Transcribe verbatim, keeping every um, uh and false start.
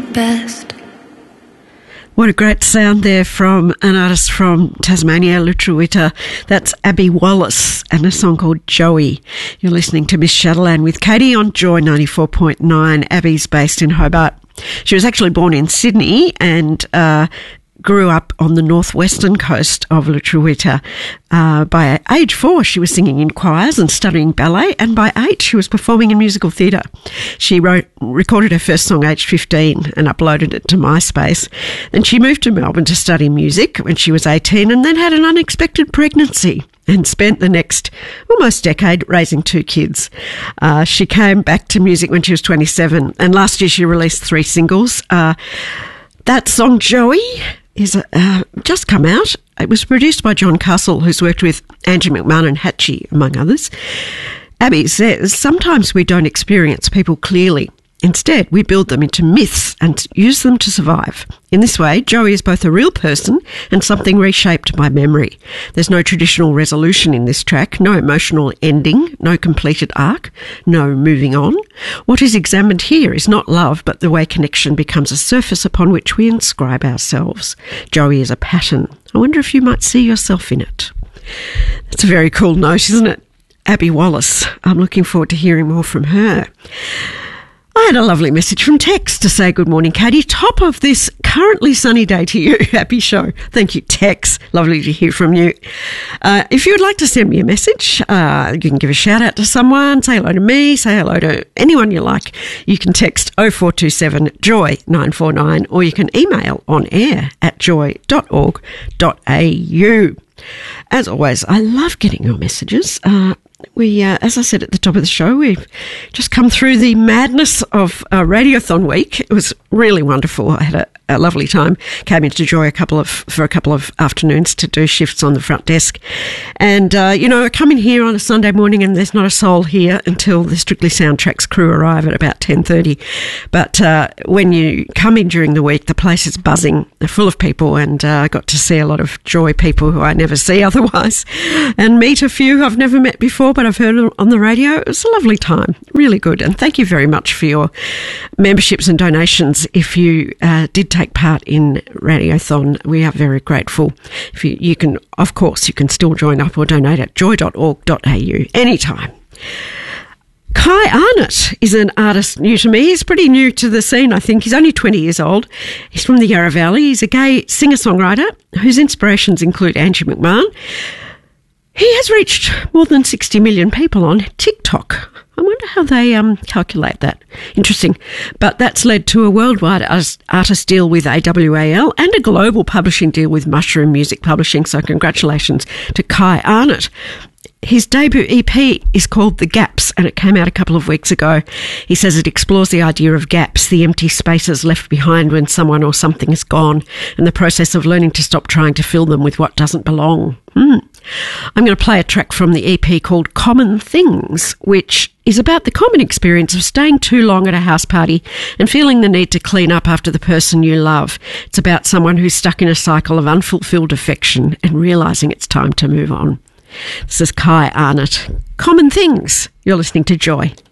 the best. What a great sound there from an artist from Tasmania, Lutruwita. That's Abby Wallace and a song called Joey. You're listening to Miss Shadowland with Katie on Joy ninety-four point nine. Abby's based in Hobart. She was actually born in Sydney and uh, grew up on the northwestern coast of Lutruwita. Uh, by age four, she was singing in choirs and studying ballet, and by eight, she was performing in musical theatre. She wrote, recorded her first song aged fifteen and uploaded it to MySpace. Then she moved to Melbourne to study music when she was eighteen and then had an unexpected pregnancy and spent the next almost decade raising two kids. Uh, she came back to music when she was twenty-seven, and last year she released three singles. Uh, that song, Joey, is uh, just come out. It was produced by John Castle, who's worked with Angie McMahon and Hatchie, among others. Abby says, sometimes we don't experience people clearly. Instead, we build them into myths and use them to survive. In this way, Joey is both a real person and something reshaped by memory. There's no traditional resolution in this track, no emotional ending, no completed arc, no moving on. What is examined here is not love, but the way connection becomes a surface upon which we inscribe ourselves. Joey is a pattern. I wonder if you might see yourself in it. That's a very cool note, isn't it? Abby Wallace. I'm looking forward to hearing more from her. I had a lovely message from Tex to say good morning, Katie. Top of this currently sunny day to you. Happy show. Thank you, Tex. Lovely to hear from you. Uh, if you would like to send me a message, uh, you can give a shout out to someone, say hello to me, say hello to anyone you like. You can text oh four two seven joy nine four nine or you can email on air at joy dot org dot a u. As always, I love getting your messages. Uh, we, uh, as I said at the top of the show, we've just come through the madness of uh, Radiothon week. It was really wonderful. I had a, a lovely time. Came into Joy a couple of for a couple of afternoons to do shifts on the front desk, and uh, you know, I come in here on a Sunday morning and there's not a soul here until the Strictly Soundtracks crew arrive at about ten thirty. But uh, when you come in during the week, the place is buzzing, they're full of people, and uh, I got to see a lot of Joy people who I never see otherwise, and meet a few I've never met before, but I've heard on the radio. It was a lovely time, really good, and thank you very much for your memberships and donations. If you uh, did take part in Radiothon, we are very grateful. If you, you can, of course, you can still join up or donate at joy dot org dot a u anytime. Kai Arnott is an artist new to me. He's pretty new to the scene, I think. He's only twenty years old. He's from the Yarra Valley. He's a gay singer-songwriter whose inspirations include Angie McMahon. He has reached more than sixty million people on TikTok. I wonder how they um, calculate that. Interesting. But that's led to a worldwide artist deal with A W A L and a global publishing deal with Mushroom Music Publishing. So congratulations to Kai Arnott. His debut E P is called The Gaps, and it came out a couple of weeks ago. He says it explores the idea of gaps, the empty spaces left behind when someone or something is gone, and the process of learning to stop trying to fill them with what doesn't belong. Hmm. I'm going to play a track from the E P called Common Things, which is about the common experience of staying too long at a house party and feeling the need to clean up after the person you love. It's about someone who's stuck in a cycle of unfulfilled affection and realising it's time to move on. This is Kai Arnott. Common Things. You're listening to Joy.